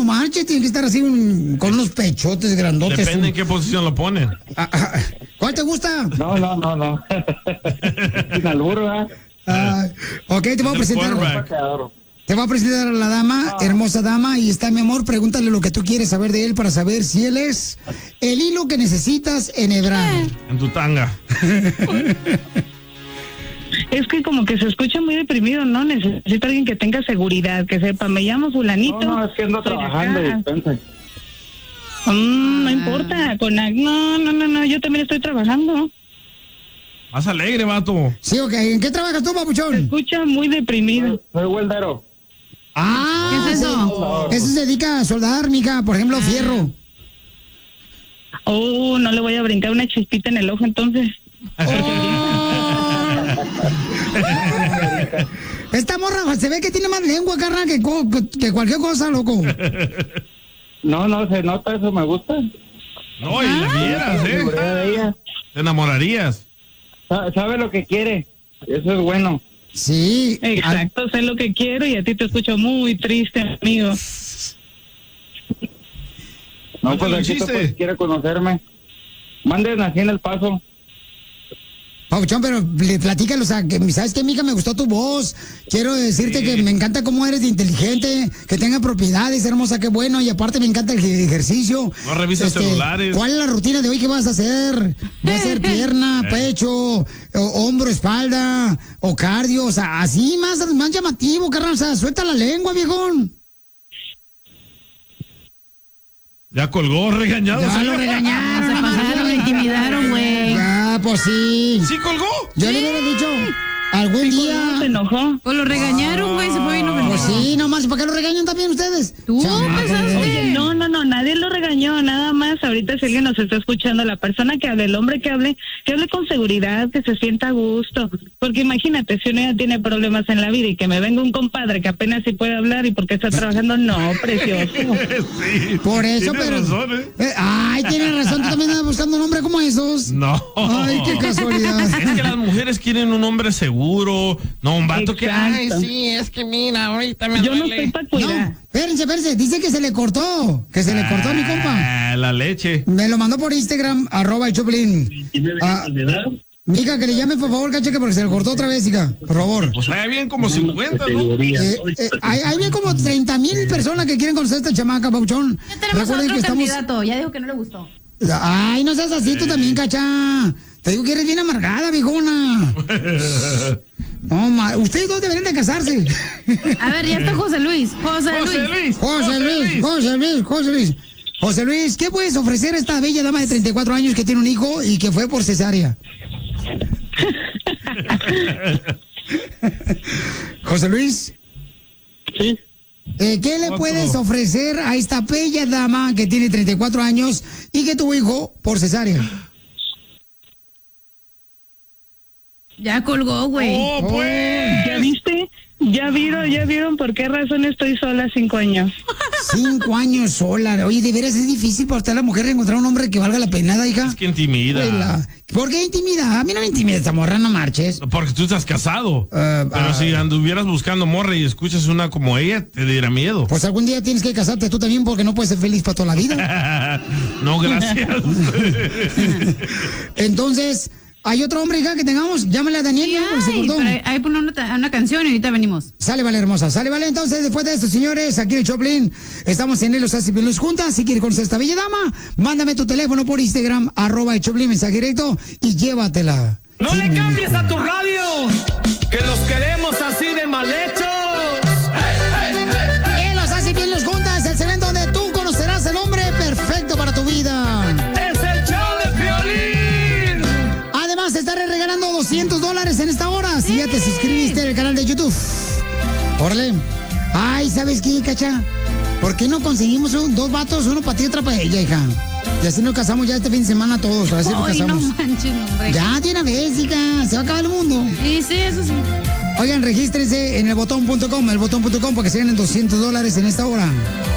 no marches, tiene que estar así con unos pechotes grandotes. Depende en qué posición lo ponen. ¿Cuál te gusta? No. Sin albur, ¿verdad? Ok, te voy a presentar. Te voy a presentar a la dama, hermosa dama, y está mi amor, pregúntale lo que tú quieres saber de él para saber si él es el hilo que necesitas enhebrar. En tu tanga. Es que como que se escucha muy deprimido, ¿no? Necesito alguien que tenga seguridad, que sepa, me llamo fulanito. No, es que ando trabajando, dispensa. No importa, no, yo también estoy trabajando. Más alegre, vato. Sí, ok, ¿en qué trabajas tú, papuchón? Se escucha muy deprimido. Soy weldero. ¿Qué es eso? Eso se dedica a soldar, mija, por ejemplo, fierro. No le voy a brincar una chispita en el ojo, entonces. Esta morra se ve que tiene más lengua, carnal, que cualquier cosa, loco. No, se nota, eso me gusta. No, y la vieras, Te enamorarías. Sabe lo que quiere, eso es bueno. Sí. Exacto, sé lo que quiero y a ti te escucho muy triste, amigo. No, pues aquí pues quiere conocerme. Manden así en El Paso. Papuchón, pero platícalo, o sea, que, ¿sabes qué, mija? Me gustó tu voz. Quiero decirte que me encanta cómo eres de inteligente, que tenga propiedades, hermosa, qué bueno. Y aparte me encanta el ejercicio. No revisas celulares. ¿Cuál es la rutina de hoy que vas a hacer? ¿Vas a hacer pierna, pecho, hombro, espalda o cardio? O sea, así más llamativo, carnal. O sea, suelta la lengua, viejón. Ya colgó, regañado. Ya lo regañaron. Se pasaron, le intimidaron, güey. Ya, pues sí. ¿Sí colgó? Yo le hubiera dicho, algún día... ¿Se enojó? Pues lo regañaron, güey, se fue y no Pues sí, nomás, ¿para qué lo regañan también ustedes? Tú pensaste. Oye, no, nadie lo regañó, nada más. Ahorita si alguien nos está escuchando, la persona que hable, el hombre que hable con seguridad, que se sienta a gusto. Porque imagínate, si uno ya tiene problemas en la vida y que me venga un compadre que apenas sí puede hablar y porque está trabajando, no, precioso. Sí. Por eso, Tienes pero... razón, Ay, tienes razón, tú también andas buscando un hombre como esos. No. Ay, qué casualidad. Es que las mujeres quieren un hombre seguro, no un vato que, ay, Exacto. sí, es que mira, ahorita me Yo no duele. estoy para cuidar. No, espérense, dice que se le cortó, a mi compa. La leche. Me lo mandó por Instagram, @Choplin. Mija, que le llame, por favor, cacheque, porque se le cortó otra vez, hija, por favor. Pues hay bien como 50, ¿no? Hay bien como 30,000 personas que quieren conocer a esta chamaca, Pauchón. Ya tenemos otro candidato, ya dijo que no le gustó. Ay, no seas así tú también, cacha. Te digo que eres bien amargada, viejona. No, ustedes dos deberían de casarse. A ver, ya está José Luis. José Luis, ¿qué puedes ofrecer a esta bella dama de 34 años que tiene un hijo y que fue por cesárea? José Luis. Sí. ¿Qué le puedes ofrecer a esta bella dama que tiene 34 años y que tuvo hijo por cesárea? Ya colgó, güey. ¡Oh, pues! ¿Ya viste? ¿Ya vieron por qué razón estoy sola 5 años? 5 años sola. Oye, de veras es difícil para usted, la mujer, encontrar un hombre que valga la pena, hija. Es que intimida. ¿Por qué intimida? A mí no me intimida esta morra, no marches. Porque tú estás casado. Pero si anduvieras buscando morra y escuchas una como ella, te diera miedo. Pues algún día tienes que casarte tú también porque no puedes ser feliz para toda la vida. No, gracias. Entonces, ¿hay otro hombre, hija, que tengamos? Llámale a Daniel. Sí, ¿no? Se cortó. ahí pone una canción y ahorita venimos. Sale, vale, hermosa. Sale, vale. Entonces, después de esto, señores, aquí en Choplin, estamos en Los Hace Bien Los Juntas. Si quieres conocer a esta bella dama, mándame tu teléfono por Instagram, @Choplin, mensaje directo, y llévatela. No Sí, le mi cambies hijo. a tu radio, que los queremos así de mal hechos. En Los Hace Bien Los Juntas, el segmento donde tú conocerás el hombre perfecto para tu vida. Es el show de Piolín. Además, te estaré regalando $200 en esta hora si ya te suscribiste al canal de YouTube. Órale. Ay, ¿sabes qué, cacha? ¿Por qué no conseguimos dos vatos, uno para ti y otro para ella, hija? Y así nos casamos ya este fin de semana todos. A ver si nos Ay, no casamos. manches, hombre. Ya de una vez, hija. Se va a acabar el mundo. Sí, eso sí. Oigan, regístrense en elbotón.com, para que se ganen $200 en esta hora.